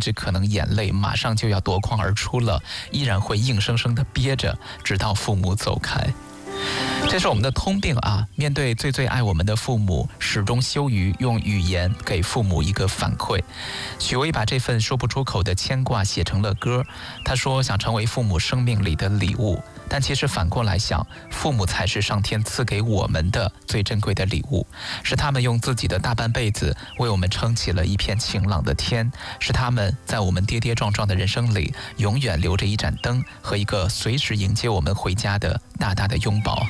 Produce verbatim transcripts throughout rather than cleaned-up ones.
至可能眼泪马上就要夺眶而出了，依然会硬生生地憋着，直到父母走开。这是我们的通病啊！面对最最爱我们的父母，始终羞于用语言给父母一个反馈。许巍把这份说不出口的牵挂写成了歌。他说想成为父母生命里的礼物，但其实反过来想，父母才是上天赐给我们的最珍贵的礼物，是他们用自己的大半辈子为我们撑起了一片晴朗的天，是他们在我们跌跌撞撞的人生里永远留着一盏灯和一个随时迎接我们回家的大大的拥抱。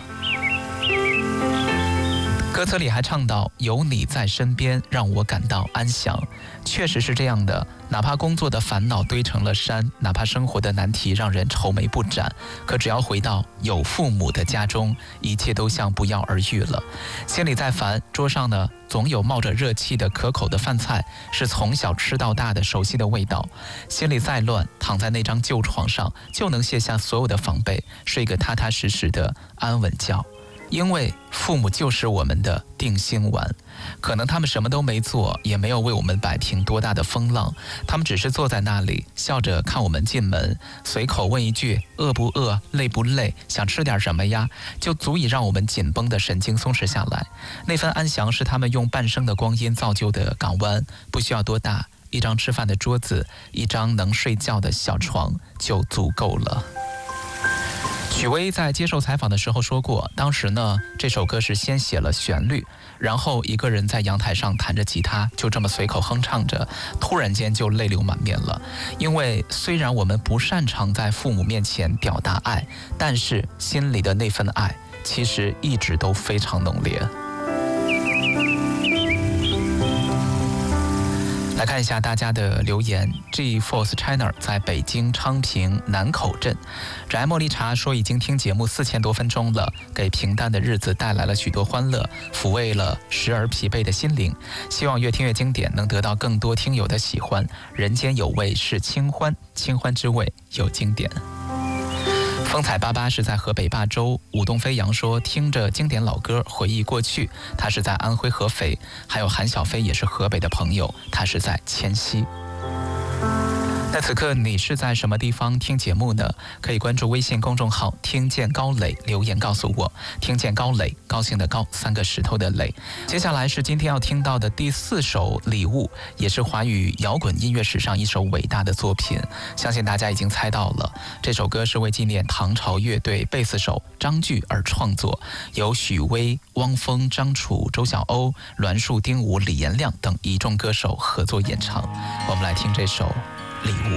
歌词里还唱到，有你在身边让我感到安详。确实是这样的，哪怕工作的烦恼堆成了山，哪怕生活的难题让人愁眉不展，可只要回到有父母的家中，一切都像不药而愈了。心里再烦，桌上呢总有冒着热气的可口的饭菜，是从小吃到大的熟悉的味道。心里再乱，躺在那张旧床上就能卸下所有的防备，睡个踏踏实实的安稳觉。因为父母就是我们的定心丸，可能他们什么都没做，也没有为我们摆平多大的风浪，他们只是坐在那里笑着看我们进门，随口问一句饿不饿，累不累，想吃点什么呀，就足以让我们紧绷的神经松弛下来。那份安详是他们用半生的光阴造就的港湾，不需要多大，一张吃饭的桌子，一张能睡觉的小床就足够了。许巍在接受采访的时候说过，当时呢这首歌是先写了旋律，然后一个人在阳台上弹着吉他，就这么随口哼唱着，突然间就泪流满面了。因为虽然我们不擅长在父母面前表达爱，但是心里的那份爱其实一直都非常浓烈。来看一下大家的留言。 G Force China 在北京昌平南口镇，只爱茉莉茶说已经听节目四千多分钟了，给平淡的日子带来了许多欢乐，抚慰了时而疲惫的心灵，希望越听越经典能得到更多听友的喜欢。人间有味是清欢，清欢之味有经典。风采八八是在河北霸州，舞动飞扬说听着经典老歌回忆过去，他是在安徽合肥。还有韩小飞也是河北的朋友，他是在迁西。那此刻你是在什么地方听节目呢？可以关注微信公众号听见高磊，留言告诉我。听见高磊，高兴的高，三个石头的磊。接下来是今天要听到的第四首礼物，也是华语摇滚音乐史上一首伟大的作品，相信大家已经猜到了。这首歌是为纪念唐朝乐队贝斯手张炬而创作，由许巍、汪峰、张楚、周晓鸥、栾树、丁武、李延亮等一众歌手合作演唱。我们来听这首礼物。